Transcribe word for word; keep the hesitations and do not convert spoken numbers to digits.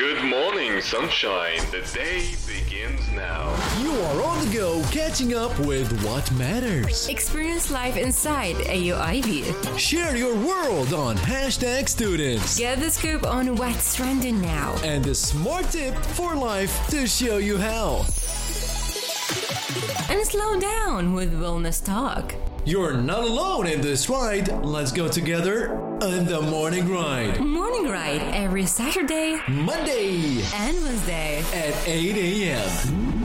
Good morning, sunshine. The day begins now. You are on the go, catching up with what matters. Experience life inside A U I V. Share your world on hashtag students. Get the scoop on what's trending now. And the smart tip for life to show you how. And slow down with wellness talk. You're not alone in this ride. Let's go together on the Morning Ride. Morning Ride every Saturday, Monday, and Wednesday at eight a.m.